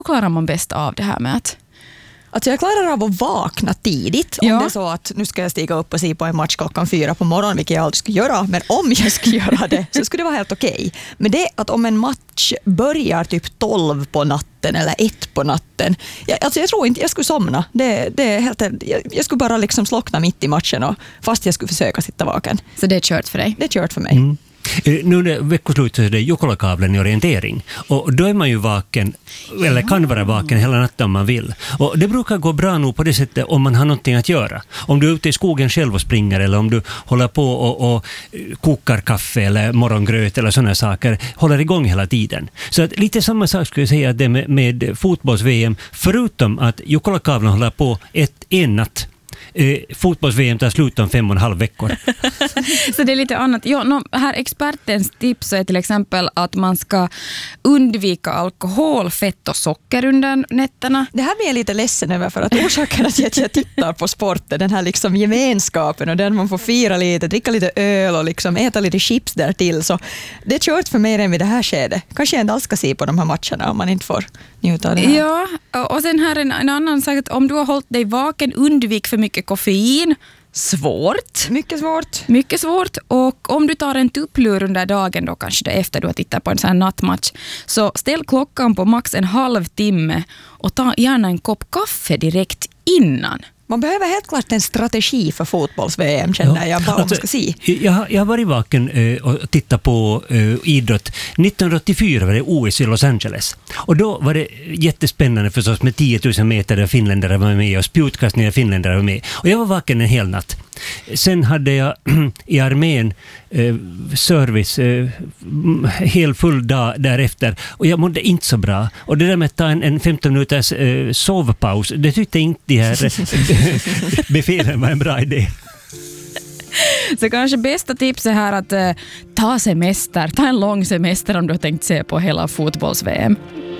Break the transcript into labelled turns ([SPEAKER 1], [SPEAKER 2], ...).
[SPEAKER 1] klarar man bäst av det här med att...
[SPEAKER 2] Alltså jag klarar av att vakna tidigt om det är så att nu ska jag stiga upp och se på en match klockan 4 på morgonen, vilket jag aldrig skulle göra, men om jag skulle göra det så skulle det vara helt okej. Men det att om en match börjar typ 12 på natten eller 1 på natten, jag tror inte jag skulle somna. Det är helt, jag skulle bara liksom slockna mitt i matchen och fast jag skulle försöka sitta vaken.
[SPEAKER 1] Så det är kört för dig?
[SPEAKER 2] Det är kört för mig.
[SPEAKER 3] Nu när veckoslutet så är det Jukkola-kavlen i orientering och då är man ju vaken eller kan vara vaken hela natten om man vill, och det brukar gå bra nog på det sättet om man har någonting att göra. Om du är ute i skogen själv och springer eller om du håller på och kokar kaffe eller morgongröt eller sådana saker, håller igång hela tiden. Så att lite samma sak skulle jag säga att det med fotbolls-VM, förutom att Jukkola-kavlen håller på en natt. Fotbolls-VM tar slut om 5,5 veckor.
[SPEAKER 1] Så det är lite annat. Här expertens tips är till exempel att man ska undvika alkohol, fett och socker under nätterna.
[SPEAKER 2] Det här blir jag lite ledsen över, för att orsaken att jag tittar på sporten, den här liksom gemenskapen och den man får fira lite, dricka lite öl och liksom äta lite chips där till, så det är kört för mig redan vid det här skedet. Kanske jag inte alls ska se på de här matcherna om man inte får njuta av det här.
[SPEAKER 1] Ja, och sen här en annan sak, att om du har hållit dig vaken, undvik för mycket koffein. Svårt. Mycket svårt. Och om du tar en tupplur under dagen då, kanske det efter du har tittat på en sån här nattmatch, så ställ klockan på max en halvtimme och ta gärna en kopp kaffe direkt innan.
[SPEAKER 2] Man behöver helt klart en strategi för fotbolls-VM, känner jag bara om man ska se.
[SPEAKER 3] Jag har varit vaken och tittat på idrott. 1984 var det OS i Los Angeles. Och då var det jättespännande förstås med 10 000 meter där finländare var med och spjutkastning där finländare var med. Och jag var vaken en hel natt. Sen hade jag i armén service helt full dag därefter och jag mådde inte så bra. Och det där med att ta en 15 minuters sovpaus, det tyckte inte de här befälen var en bra idé.
[SPEAKER 1] Så kanske bästa tipset här att ta en lång semester om du har tänkt se på hela fotbolls-VM.